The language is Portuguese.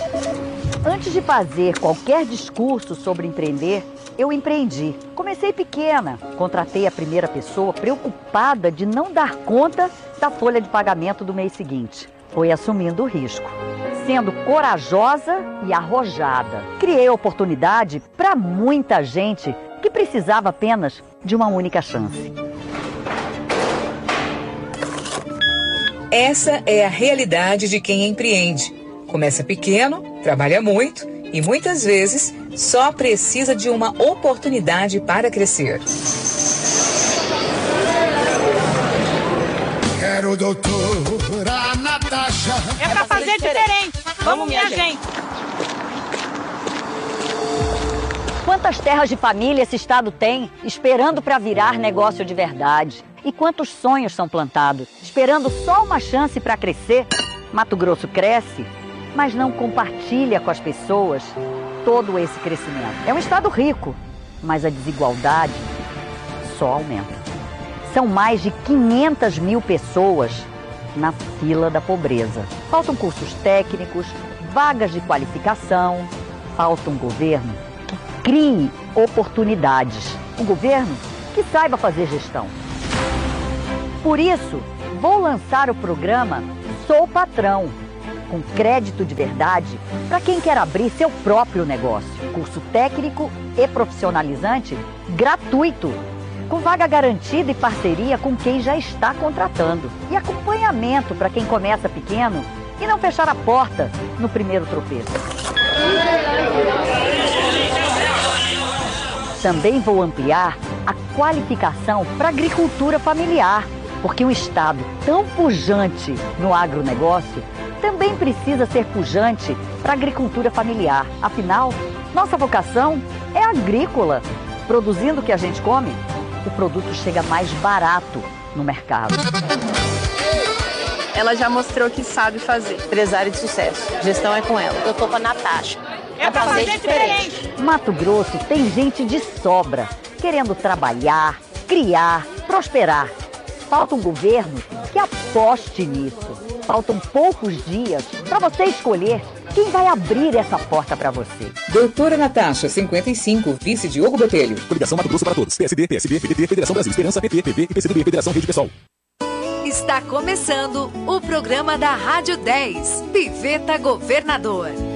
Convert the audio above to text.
Antes de fazer qualquer discurso sobre empreender, eu empreendi. Comecei pequena, contratei a primeira pessoa preocupada de não dar conta da folha de pagamento do mês seguinte. Foi assumindo o risco, sendo corajosa e arrojada. Criei oportunidade para muita gente que precisava apenas de uma única chance. Essa é a realidade de quem empreende. Começa pequeno, trabalha muito e muitas vezes só precisa de uma oportunidade para crescer. Quero doutora Natasha. É pra fazer diferente. Vamos, minha gente. Quantas terras de família esse estado tem, esperando para virar negócio de verdade? E quantos sonhos são plantados, esperando só uma chance para crescer? Mato Grosso cresce, mas não compartilha com as pessoas todo esse crescimento. É um estado rico, mas a desigualdade só aumenta. São mais de 500 mil pessoas na fila da pobreza. Faltam cursos técnicos, vagas de qualificação, falta um governo que crie oportunidades. Um governo que saiba fazer gestão. Por isso, vou lançar o programa Sou Patrão, com crédito de verdade para quem quer abrir seu próprio negócio. Curso técnico e profissionalizante gratuito, com vaga garantida e parceria com quem já está contratando. E acompanhamento para quem começa pequeno e não fechar a porta no primeiro tropeço. Também vou ampliar a qualificação para agricultura familiar, porque um estado tão pujante no agronegócio também precisa ser pujante para a agricultura familiar. Afinal, nossa vocação é agrícola. Produzindo o que a gente come, o produto chega mais barato no mercado. Ela já mostrou que sabe fazer. Empresária de sucesso. Gestão é com ela. Eu tô com a Natasha. É pra fazer diferente. Mato Grosso tem gente de sobra, querendo trabalhar, criar, prosperar. Falta um governo que aposte nisso. Faltam poucos dias para você escolher quem vai abrir essa porta para você. Doutora Natasha, 55, vice Diogo Botelho. Coligação Mato Grosso para Todos. PSD, PSB, PDT, Federação Brasil, Esperança, PP, PV e PCdoB, Federação Rede Pessoal. Está começando o programa da Rádio 10, Piveta Governador.